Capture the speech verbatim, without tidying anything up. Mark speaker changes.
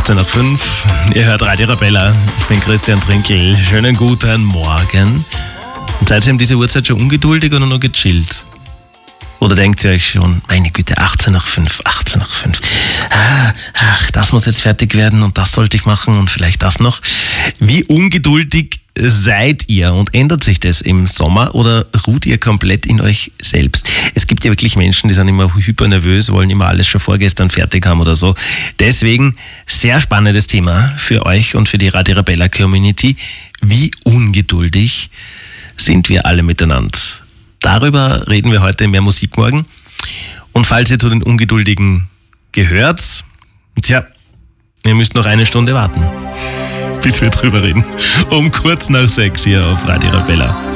Speaker 1: achtzehn nach fünf. Ihr hört Radio Arabella. Ich bin Christian Trinkel. Schönen guten Morgen. Und seid ihr um diese Uhrzeit schon ungeduldig oder noch gechillt? Oder denkt ihr euch schon, meine Güte, achtzehn nach fünf, achtzehn nach fünf. Ah, ach, das muss jetzt fertig werden und das sollte ich machen und vielleicht das noch. Wie ungeduldig seid ihr und ändert sich das im Sommer oder ruht ihr komplett in euch selbst? Es gibt ja wirklich Menschen, die sind immer hyper nervös, wollen immer alles schon vorgestern fertig haben oder so. Deswegen sehr spannendes Thema für euch und für die Radio Arabella Community. Wie ungeduldig sind wir alle miteinander? Darüber reden wir heute in Mehr Musik morgen. Und falls ihr zu den Ungeduldigen gehört, tja, ihr müsst noch eine Stunde warten, bis wir drüber reden. Um kurz nach sechs hier auf Radio Arabella.